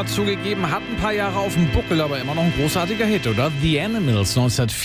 zugegeben, hat ein paar Jahre auf dem Buckel, aber immer noch ein großartiger Hit, oder? The Animals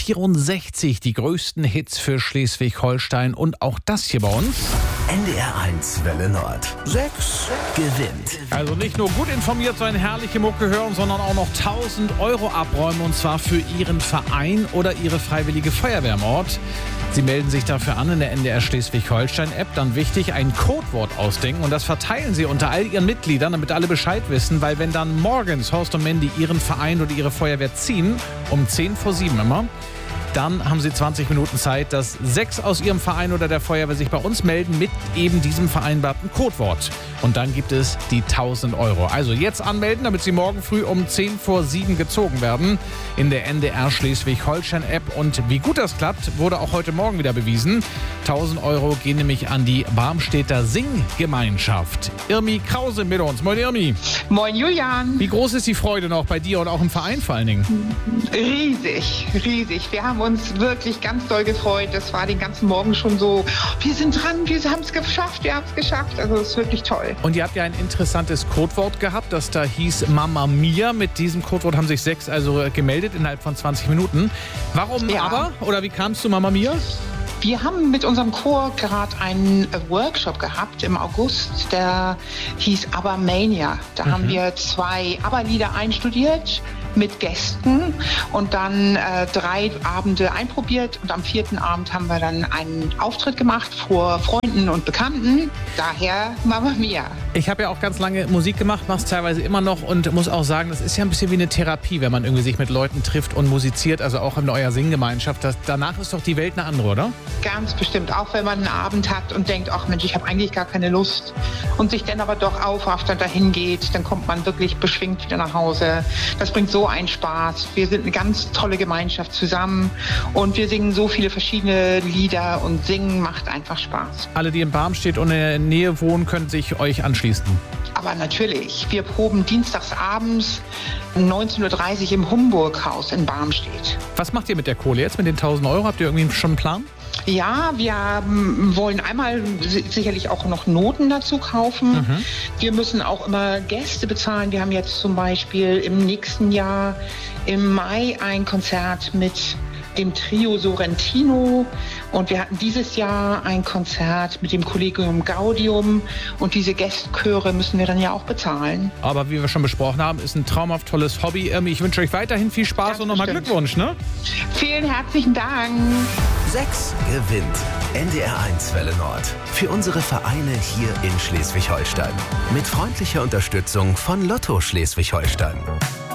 1964, die größten Hits für Schleswig-Holstein und auch das hier bei uns. NDR 1 Welle Nord. 6 gewinnt. Also nicht nur gut informiert sein, herrliche Mucke hören, sondern auch noch 1.000 € abräumen, und zwar für Ihren Verein oder Ihre freiwillige Feuerwehr im Ort. Sie melden sich dafür an in der NDR Schleswig-Holstein-App. Dann wichtig, ein Codewort ausdenken, und das verteilen Sie unter all Ihren Mitgliedern, damit alle Bescheid wissen, weil wenn dann morgens Horst und Mandy Ihren Verein oder Ihre Feuerwehr ziehen, um 6:50 immer, dann haben Sie 20 Minuten Zeit, dass 6 aus Ihrem Verein oder der Feuerwehr sich bei uns melden mit eben diesem vereinbarten Codewort. Und dann gibt es die 1.000 €. Also jetzt anmelden, damit Sie morgen früh um 6:50 gezogen werden in der NDR Schleswig-Holstein-App. Und wie gut das klappt, wurde auch heute Morgen wieder bewiesen. 1.000 € gehen nämlich an die Barmstedter Singgemeinschaft. Irmi Krause mit uns. Moin Irmi. Moin Julian. Wie groß ist die Freude noch bei dir und auch im Verein vor allen Dingen? Riesig, riesig. Wir haben uns wirklich ganz doll gefreut. Das war den ganzen Morgen schon so, wir sind dran, wir haben es geschafft, wir haben es geschafft. Also es ist wirklich toll. Und ihr habt ja ein interessantes Codewort gehabt, das da hieß Mama Mia. Mit diesem Codewort haben sich 6 also gemeldet innerhalb von 20 Minuten. Warum Ja. aber? Oder wie kam es zu Mama Mia? Wir haben mit unserem Chor gerade einen Workshop gehabt im August, der hieß ABBA-Mania. Da haben wir 2 ABBA-Lieder einstudiert mit Gästen und dann 3 Abende einprobiert, und am 4. Abend haben wir dann einen Auftritt gemacht vor Freunden und Bekannten. Daher Mama Mia. Ich habe ja auch ganz lange Musik gemacht, mache es teilweise immer noch und muss auch sagen, das ist ja ein bisschen wie eine Therapie, wenn man irgendwie sich mit Leuten trifft und musiziert, also auch in eurer Singgemeinschaft. Danach ist doch die Welt eine andere, oder? Ganz bestimmt, auch wenn man einen Abend hat und denkt, ach Mensch, ich habe eigentlich gar keine Lust, und sich dann aber doch aufrafft und dahin geht, dann kommt man wirklich beschwingt wieder nach Hause. Das bringt so einen Spaß. Wir sind eine ganz tolle Gemeinschaft zusammen und wir singen so viele verschiedene Lieder, und singen macht einfach Spaß. Alle, die in Barmstedt und in der Nähe wohnen, können sich euch anschließen. Aber natürlich, wir proben dienstags abends 19:30 Uhr im Humburg-Haus in Barmstedt. Was macht ihr mit der Kohle jetzt, mit den 1.000 €? Habt ihr irgendwie schon einen Plan? Ja, wir wollen einmal sicherlich auch noch Noten dazu kaufen. Wir müssen auch immer Gäste bezahlen. Wir haben jetzt zum Beispiel im nächsten Jahr im Mai ein Konzert mit dem Trio Sorrentino, und wir hatten dieses Jahr ein Konzert mit dem Collegium Gaudium, und diese Gästchöre müssen wir dann ja auch bezahlen. Aber wie wir schon besprochen haben, ist ein traumhaft tolles Hobby. Irmi, ich wünsche euch weiterhin viel Spaß Ganz und nochmal bestimmt. Glückwunsch, ne? Vielen herzlichen Dank. 6 gewinnt. NDR 1 Welle Nord. Für unsere Vereine hier in Schleswig-Holstein. Mit freundlicher Unterstützung von Lotto Schleswig-Holstein.